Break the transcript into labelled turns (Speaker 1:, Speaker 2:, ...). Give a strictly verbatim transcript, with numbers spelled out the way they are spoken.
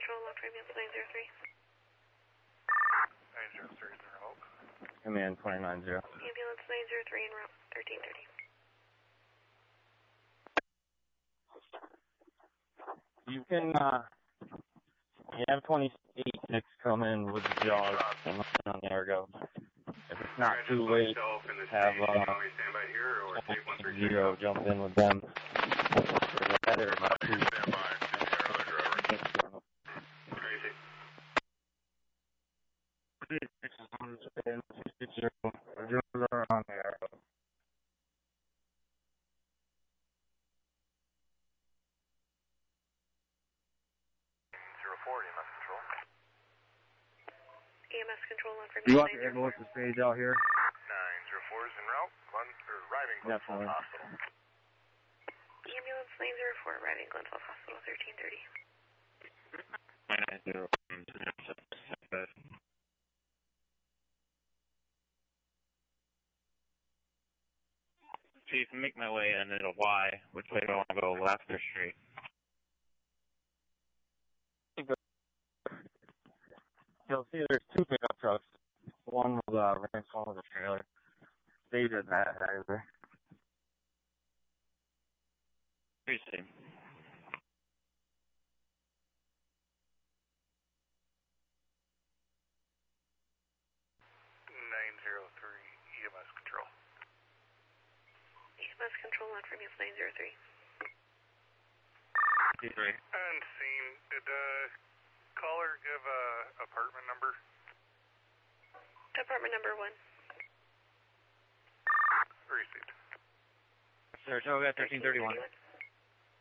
Speaker 1: Control, left ambulance nine zero three.
Speaker 2: nine zero three is in route.
Speaker 3: Command twenty nine zero.
Speaker 1: Ambulance nine zero three en route, thirteen thirty.
Speaker 3: You can, uh, you have twenty-eight six come in with the jaws on the Argo. If it's not too late, have, uh, zero jump in with them. That or about two.
Speaker 2: Crazy.
Speaker 3: On the Argo.
Speaker 2: zero four, E M S Control.
Speaker 1: E M S Control, left
Speaker 3: You
Speaker 1: ambulance
Speaker 3: want the ambulance to stage out here?
Speaker 2: nine zero four is en route. One, or arriving Glen Falls
Speaker 3: Definitely.
Speaker 2: Hospital.
Speaker 1: Ambulance nine zero four, arriving Glen Falls Hospital, thirteen thirty.
Speaker 3: nine zero. Chief, make my way in, it'll Y. Which way do I want to go, left or straight? You'll see there's two pickup trucks. One with a uh, ranch, one with a trailer. Stage at that either. Appreciate it.
Speaker 2: nine zero three, E M S Control.
Speaker 1: E M S Control, left ambulance nine zero three.
Speaker 3: Three.
Speaker 2: And scene, did uh, caller give a apartment number?
Speaker 1: Department number one.
Speaker 2: Received.
Speaker 3: Sir, so we got thirteen thirty-one.